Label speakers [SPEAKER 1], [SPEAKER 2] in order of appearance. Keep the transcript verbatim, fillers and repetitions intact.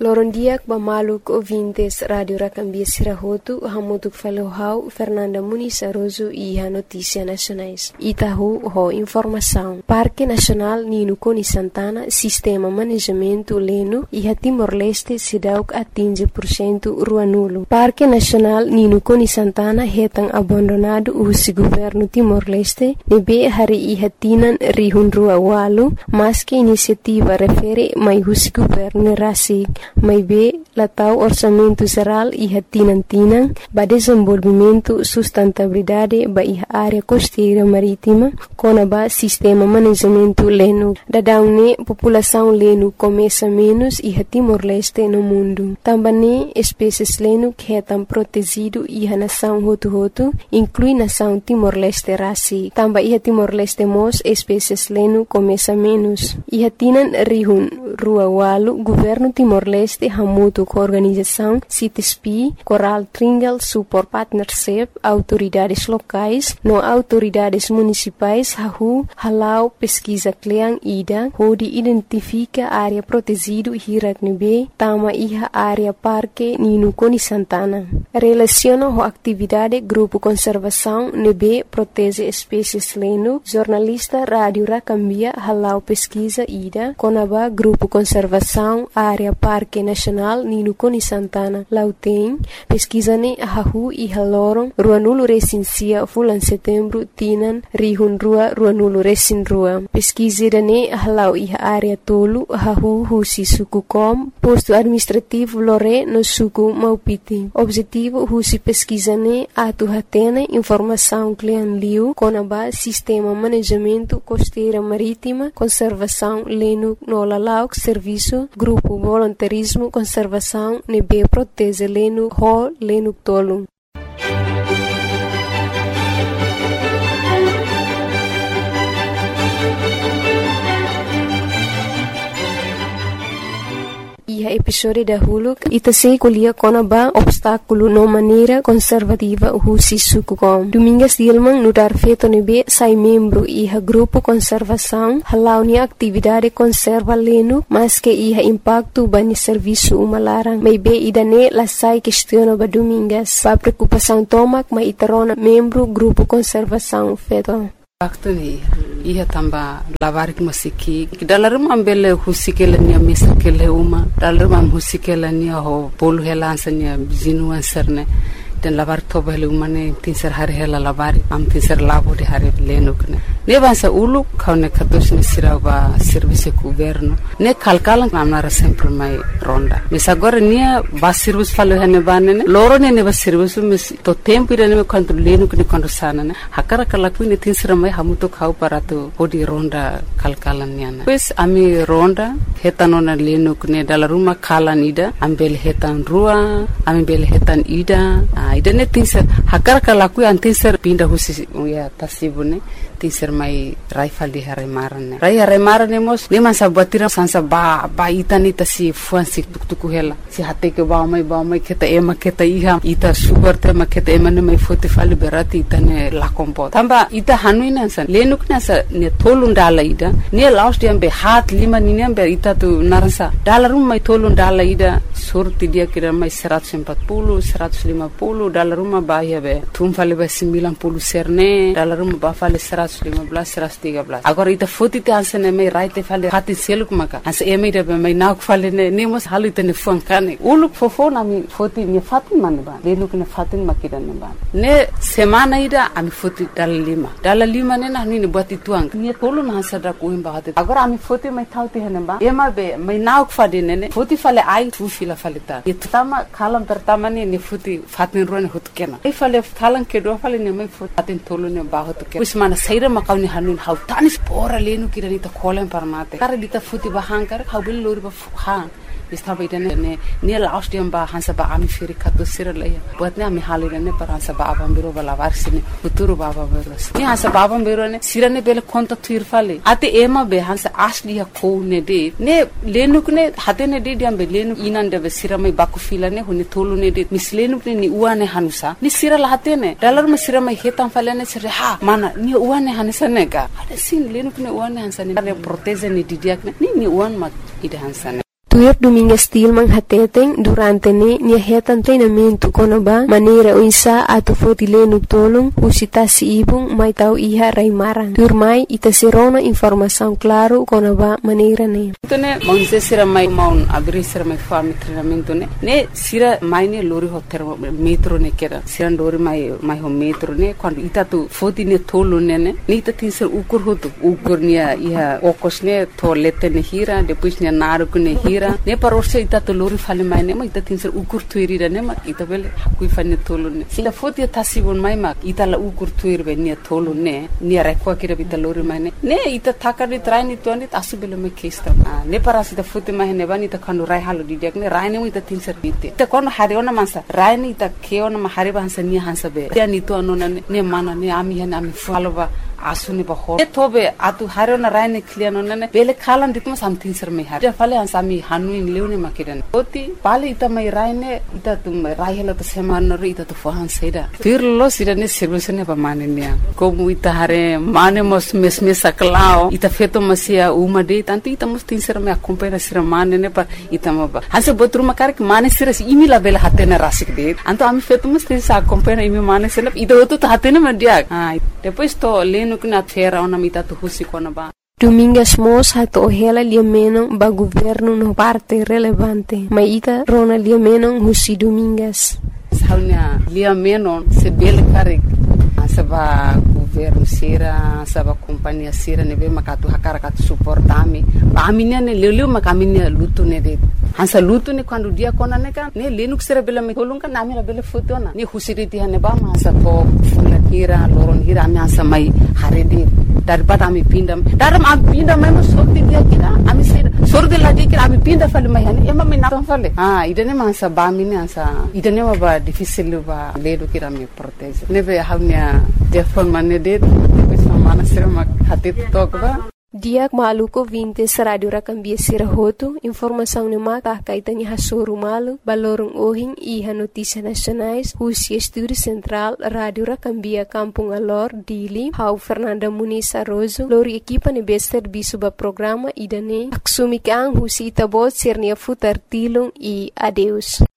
[SPEAKER 1] Lorondiak bamaluk ouvintes Radio Racambia Sirahotu, hamutuk falohau Fernanda Muniz Aroso e a Notícia Nacionais. Itahu ho informação. Parque Nacional Nino Coni Santana, Sistema Manejamento Leno e a Timor-Leste Sidauk atinge por cento rua nulo. Parque Nacional Nino Coni Santana retang abandonado o governo Timor-Leste, nebe hari e hatinan rihun rua walu, mas que iniciativa refere mai o governo rasi. Mai be latau orçamento geral e hatinantinan ba desenvolvimento sustentabilidade ba iha área costeira marítima com ba sistema manejamento leno. Dadaune população leno começa menos e Timor-Leste no mundo. Também espécies leno que estão protegido e a nação hotu-hotu inclui nação Timor-Leste rasi. Também iha Timor-Leste mos espécies leno começa menos. Iha tinan rihun rua walu governo Timor-Leste hamutu com organização C I T S P, Coral Triangle Support Partnership, autoridades locais, no autoridades municipais, hahu, halau pesquisa kleang ida, onde identifica área protegida hiraknebe, tama iha área parque Nino Coni Santana. Relaciona com a atividade grupo conservação nebe protege espécies leno, jornalista Rádio Racambia halau pesquisa ida, conaba grupo conservação área Parque Nacional Nino Coni Santana. Lauteng, pesquisane hahu e haloron, rua nulo recensia fulan setembro tinan rihun rua rua nulo recin rua. Pesquisirane halau e área tolu hahu husi suku kom, posto administrativo lore no suku Maupiti. Objetivo husi pesquisane atu hatene informação klean liu conaba sistema manejamento costeira marítima, conservação leno no lalauk serviço, grupo voluntarismo conservação nebe protege leno ho leno tolu. E a episódio da Hulu ita se colhia conaba obstáculo no maneira conservativa o suku com. Domingas Dilman no dar feito nebe sai membro e a grupo conservação halau ni atividade conserva leno mas que ia impacto bani serviço umalarang mai be idane la sai questiona ba domingas ba preocupação tomak mai itarona membro grupo conservação feito.
[SPEAKER 2] Faktori ia tamba lavar musiki dalam ambele husikela nia misakele uma dalam am husikela nia ho polu helansanya zinuan serne den lavar tobele umane tinser hari hela lavar am tinser labo de hari lenukne ne bansa ulu kaune kados ne siraba service governo ne kalkalan amnara sempre mai ronda mis agora nia ba service falo hene banene loro ne ne ba service mis to tempo ire ne quando lenukne quando sana ne hakara kala kuine tinser mai hamuto khau parato podi ronda kalkalan niana pues ami ronda hetanona lenukne dala ruma kala nida ambel hetan rua ami bel hetan ida ida ne tinser hakara kala ku antinser pinda husi ya tasibune tinser mai raifal di hare marane rai hare marane mos ne man sabatira sansa ba ba itani tasi fuansi tuktuku hela si hate ke ba mai ba mai keta ema keta iha ita sugar te ma keta ema ne mai fote fali berati itane la kompo tamba ita hanuina san lenuk na sa ne tolun dala ida ne last dia be hat lima ni ne be ita tu narasa dala rum mai tolun dala ida surti dia kira mai seratus empat puluh seratus lima puluh dala ruma ba ya be tum fali be sembilan puluh serne dala ruma ba fali seratus lima belas seratus tiga belas agora ita foto te ansene mai right fale hati seluk maka as eme de mai nak fale ne nemos halu te ne fuankane uluk fofo na mi foto ni fatin man ba lenu ne fatin makida ne ba ne semana ida ami foto dal lima dal lima ne na ni buati tuang ni tolu na sada ko imba hate agora ami foto mai thauti hene ba ema be mai nak fade ne ne foto fale ai tu fila fale ta itama kalam pertama ne ni foto fatin ro ne hut kena ai fale kalan ke do fale ne mai foto fatin tolu ne ba hut kena usmana saira makawni hanun hau tanis pora lenu kira dita kolen parmate kare dita futi bahangkar hau bil lori ba ha istaba idane ne ne last dia ba hansa ba ami firi kato siralaya buat ne ami halire ne par hansa ba abam biro bala varsine uturu baba beros ne hansa ba abam biro ne sirane bele konta tuirfale ate ema be hansa asli ha ko ne de ne lenu ne hate ne de diam be lenu inan de siramai baku fila ne hone tolu ne de mislenu ne ni uane hanusa ni sirala hate ne dalar me siramai hetan fale ne sire ha mana ni uane hanisa ne ga ade sin lenu ne uane hansa ne proteze ne didiak ne ni ni uan mak ide hansa ne
[SPEAKER 1] Tuir Domingas Tilman hateteng durante ne nia hetan treinamento konaba maneira uinsa atu fotilenu tolong usita si ibung mai tau iha raimarang. Tuir mai ita serona informação claro konaba maneira ne.
[SPEAKER 2] Itu ne mau sira mai mau abri sira mai farm treinamento ne. Ne sira mai ne lori hotel metro ne kera. Sira lori mai mai ho metro ne quando ita tu foti ne tolo ne ne. Ne ita tinser ukur hotu ukur nia iha okos ne toalete ne hira depois ne naruku ne hira. Ne parosha ita to lori fale mai ne ma ita tinser ukur tuirira ne ma ita bele kui fane tolo ne. Sila foti tasibon mai ma ita la ukur tuir be nia tolo ne. Nia rekwa kira bita lori mai ne. Ne ita taka ni trai ni tuani asu bele me kesta. Ne para sita foti mai ne bani ita kanu rai halu di diak ne rai ne ita tinser bite. Ita kono hari ona mansa rai ne ita keona ma hari bansa nia hansa be. Dia ni tu anona ne mana ne ami hana ami falova asuni ba ho. E tobe atu hari ona rai ne kliano ne bele kalan ditma sam tinser me hari. Dia fale hansa mi hanu in leune makidan. Oti pale ita mai rai ne ita tu mai rai hela to semana ri ita tu fohan seda. Tirlo sida ne service ne ba mane nia. Como ita hare mane mos mes mes saklao ita feto masia uma de tanto ita mos tinser me acompanha sira mane ne pa ita ma ba. Hansa botru makar que mane sira imi la bela hatena rasik de. Anto ami feto mos tinsa acompanha imi mane sira ita oto to hatena ma dia. Ah depois to leno que na terra ona mita tu husi kona ba.
[SPEAKER 1] Domingas Mos hato hela liameno ba governo no parte relevante. Maita rona liameno husi Domingas.
[SPEAKER 2] Saunya liameno se bele karik asaba governo sira asaba companhia sira nebe makatu hakara katu suportami. Ba aminia ne leleu makaminia lutu ne de. Hansa lutu ne quando dia kona ne kan ne lenuk sira bela me kolunga nami la bela fotona. Ne husiriti hane ba masa to fulla hira loron hira ami hansa mai harede. Daripada ami pindah, dalam ami pindah memang sorti dia kira, ami sih sorti lagi kira ami pindah fale mai hani, emang mi naton fale. Ah, idane masa bami ne asa, idane ma ba difficile ba ledo kira mi protege. Nebe hamnya telefon mana det, bisa mana sih mak hati tok ba.
[SPEAKER 1] Diak maluko vintes radio rakambia sirahoto, informação ne maka kaitani hasuru malu, balorong ohing iha notícia nacionais, husi estúdio central, radio rakambia Kampung Alor, Dili, hau Fernanda Muniz Arrozo, lori equipa ne bester bisuba programa idane, aksumik ang husi itabot sirnia futar tilong e adeus.